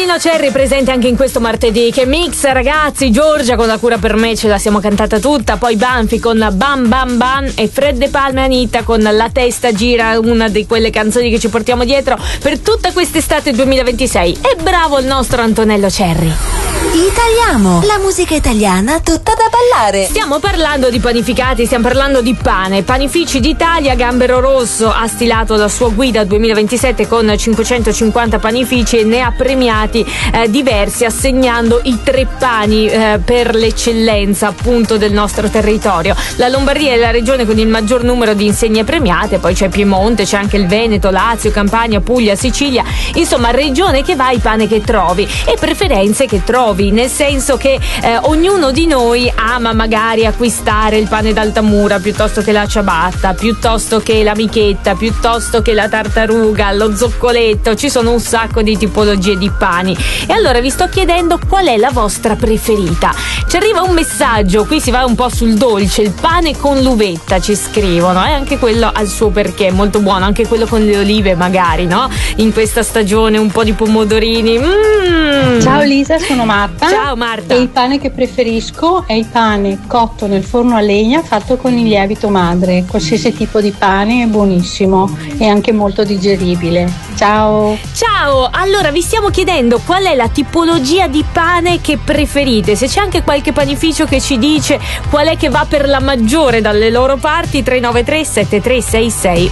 Antonello Cerri presente anche in questo martedì. Che mix, ragazzi. Giorgia con La cura per me ce la siamo cantata tutta. Poi Banfi con Bam Bam Bam e Fred De Palma e Anita con La testa gira, una di quelle canzoni che ci portiamo dietro per tutta quest'estate 2026. E bravo il nostro Antonello Cerri. Italiamo, la musica italiana tutta da ballare. Stiamo parlando di panificati, stiamo parlando di pane. Panifici d'Italia, Gambero Rosso ha stilato la sua guida 2027 con 550 panifici e ne ha premiati diversi, assegnando i 3 pani per l'eccellenza appunto del nostro territorio. La Lombardia è la regione con il maggior numero di insegne premiate, poi c'è Piemonte, c'è anche il Veneto, Lazio, Campania, Puglia, Sicilia, insomma regione che vai, pane che trovi e preferenze che trovi, nel senso che ognuno di noi ama magari acquistare il pane d'Altamura piuttosto che la ciabatta, piuttosto che la michetta, piuttosto che la tartaruga, lo zoccoletto. Ci sono un sacco di tipologie di pani e allora vi sto chiedendo qual è la vostra preferita. Ci arriva un messaggio, qui si va un po' sul dolce, il pane con l'uvetta ci scrivono, anche quello ha il suo perché, è molto buono, anche quello con le olive magari, no? In questa stagione un po' di pomodorini. Ciao Lisa, sono Marta. Ciao Marta. E il pane che preferisco è il pane cotto nel forno a legna fatto con il lievito madre. Qualsiasi tipo di pane è buonissimo e anche molto digeribile. Ciao. Ciao, allora vi stiamo chiedendo qual è la tipologia di pane che preferite. Se c'è anche qualche panificio che ci dice qual è che va per la maggiore dalle loro parti, 393 7366